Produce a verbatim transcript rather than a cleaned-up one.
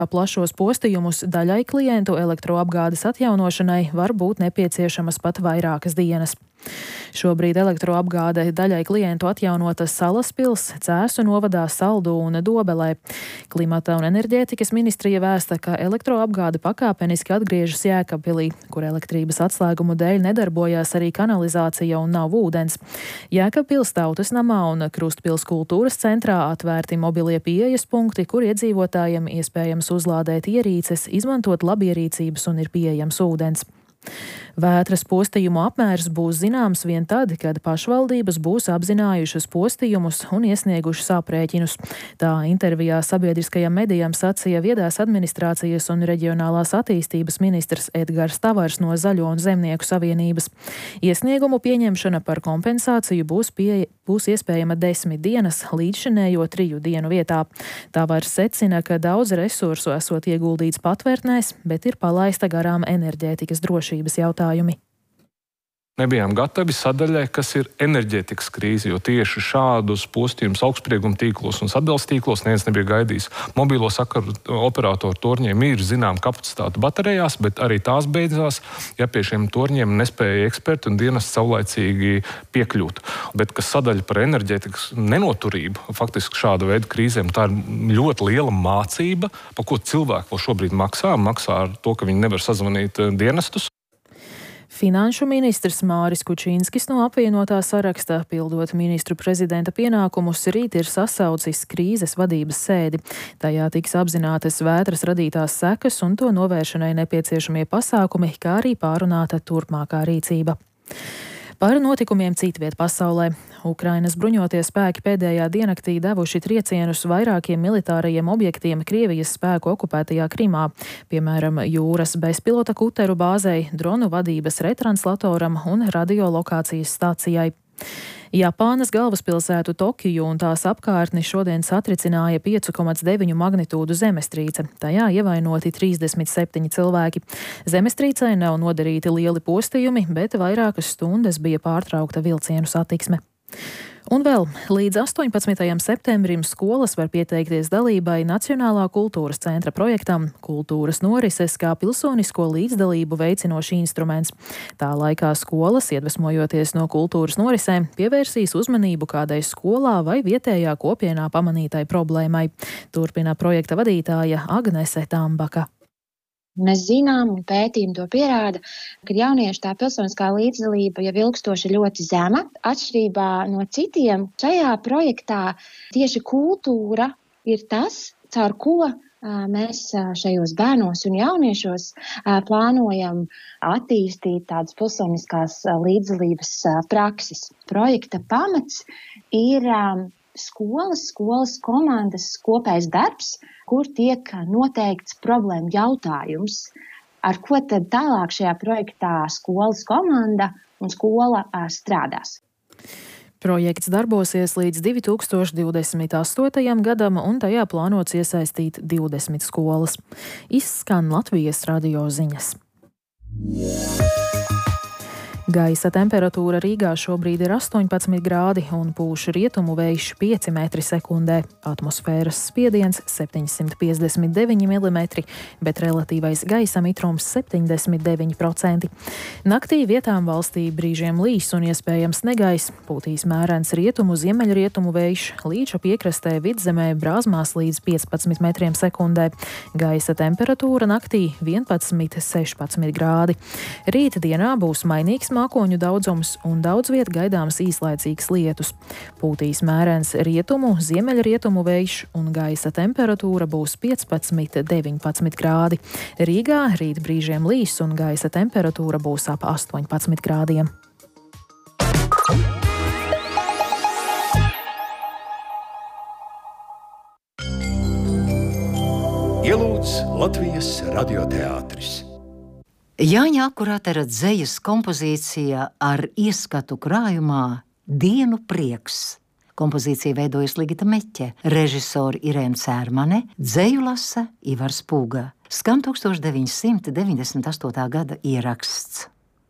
Plašos postījumus daļai klientu elektroapgādes atjaunošanai var būt nepieciešamas pat vairākas dienas. Šobrīd elektroapgāde daļai klientu atjaunota Salaspils, Cēsu novadā, Saldu un Dobelē. Klimata un enerģētikas ministrija vēsta, ka elektroapgāde pakāpeniski atgriežas Jēkabpilī, kur elektrības atslēgumu dēļ nedarbojās arī kanalizācija un nav ūdens. Jēkabpils Tautas namā un Krustpils kultūras centrā atvērti mobilie pieejas punkti, kur iedzīvotājiem iespējams uzlādēt ierīces, izmantot labierīcības un ir pieejams ūdens. Vētras postījumu apmērs būs zināms vien tad, kad pašvaldības būs apzinājušas postījumus un iesniegušas aprēķinus. Tā intervijā sabiedriskajam medijam sacīja viedās administrācijas un reģionālās attīstības ministrs Edgars Tavars no Zaļo un Zemnieku savienības. Iesniegumu pieņemšana par kompensāciju būs, pie, būs iespējama desmit dienas līdzšinējo triju dienu vietā. Tavars secina, ka daudz resursu esot ieguldīts patvērtnēs, bet ir palaista garām enerģētikas drošības jautājumi. Nebijām gatavi sadaļai, kas ir enerģētikas krīze, jo tieši šādus postījumus augstsprieguma tīklos un sadales tīklos neviens nebija gaidījis. Mobilo sakaru operatoru torņiem ir zinām kapacitāte baterijās, bet arī tās beidzās, ja pie šiem torņiem nespēja eksperti un dienas saulaicīgi piekļūt. Bet kas sadaļa par enerģētikas nenoturību, faktiski šāda veida krīzēm, tā ir ļoti liela mācība, par ko cilvēki vēl šobrīd maksā. Maksā ar to, ka viņi nevar sazvanīt dienestus. Finanšu ministrs Māris Kučīnskis no apvienotā saraksta, pildot ministru prezidenta pienākumus, rīt ir sasaucis krīzes vadības sēdi. Tajā tiks apzinātas vētras radītās sekas un to novēršanai nepieciešamie pasākumi, kā arī pārunāta turpmākā rīcība. Par notikumiem citviet pasaulē. Ukrainas bruņotie spēki pēdējā diennaktī devuši triecienus vairākiem militārajiem objektiem Krievijas spēku okupētajā Krimā, piemēram, jūras bezpilota kuteru bāzei, dronu vadības retranslatoram un radiolokācijas stācijai. Japānas galvaspilsētu Tokiju un tās apkārtni šodien satricināja pieci komats deviņi magnitūdu zemestrīce. Tajā ievainoti trīsdesmit septiņi cilvēki. Zemestrīcei nav nodarīti lieli postījumi, bet vairākas stundas bija pārtraukta vilcienu satiksme. Un vēl līdz astoņpadsmitajam septembrim skolas var pieteikties dalībai Nacionālā kultūras centra projektam Kultūras norises kā pilsonisko līdzdalību veicinošs instruments. Tā laikā skolas, iedvesmojoties no kultūras norisēm, pievērsīs uzmanību kādai skolā vai vietējā kopienā pamanītai problēmai. Turpina projekta vadītāja Agnese Tambaka. Mēs zinām, un pētījumi to pierāda, ka jauniešu tā pilsoniskā līdzdalība jau ilgstoši ļoti zema. Atšķirībā no citiem, šajā projektā tieši kultūra ir tas, caur ko mēs šajos bērnos un jauniešos plānojam attīstīt tādas pilsoniskās līdzdalības prakses. Projekta pamats ir skolas, skolas komandas kopējs darbs, kur tiek noteikts problēmu jautājums, ar ko tad tālāk šajā projektā skolas komanda un skola strādās. Projekts darbosies līdz divi tūkstoši divdesmit astotajam gadam, un tajā plānots iesaistīt divdesmit skolas. Izskan Latvijas radio ziņas. Gaisa temperatūra Rīgā šobrīd ir astoņpadsmit grādi un pūš rietumu vējš pieci metri sekundē. Atmosfēras spiediens septiņsimt piecdesmit deviņi milimetri, bet relatīvais gaisa mitrums septiņdesmit deviņi procenti. Naktī vietām valstī brīžiem līs un iespējams negaiss, pūtīs mērens rietumu ziemeļrietumu vējš, līča piekrastē Vidzemē brāzmās līdz piecpadsmit metriem sekundē. Gaisa temperatūra naktī vienpadsmit sešpadsmit grādi. Rīta dienā būs mainīgs mākoņu daudzums un daudz viet gaidāms īslaicīgs lietus. Pūtīs mērens rietumu, ziemeļrietumu vējš un gaisa temperatūra būs piecpadsmit deviņpadsmit grādi. Rīgā rīt brīžiem līs un gaisa temperatūra būs ap astoņpadsmit grādiem. Ielūdz Latvijas radioteātris. Jāņa Akurātera dzejas kompozīcija ar ieskatu krājumā Dienu prieks. Kompozīcija veidojas Ligita Meķe, režisori Irēna Cērmane, dzeju lasa Ivars Pūga. Skan tūkstoš deviņsimt deviņdesmit astotā gada ieraksts.